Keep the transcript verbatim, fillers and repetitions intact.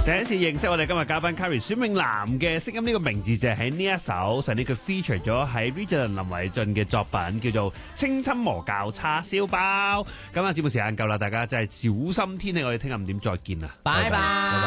第一次認識我哋今日嘉賓 Carrie 孫穎嵐嘅聲音，呢個名字就係喺呢一首上年佢 feature 咗喺 Regent 林偉俊嘅作品叫做《青春魔教叉燒包》。咁啊，節目時間夠啦，大家真係小心天氣，我哋聽日五點再見啦， 拜拜。